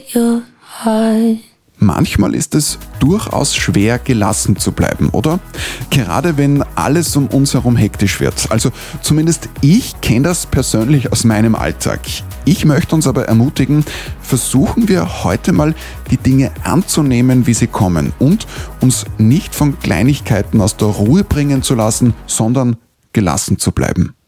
your heart. Manchmal ist es durchaus schwer, gelassen zu bleiben, oder? Gerade wenn alles um uns herum hektisch wird. Also zumindest ich kenne das persönlich aus meinem Alltag. Ich möchte uns aber ermutigen, versuchen wir heute mal die Dinge anzunehmen, wie sie kommen und uns nicht von Kleinigkeiten aus der Ruhe bringen zu lassen, sondern gelassen zu bleiben.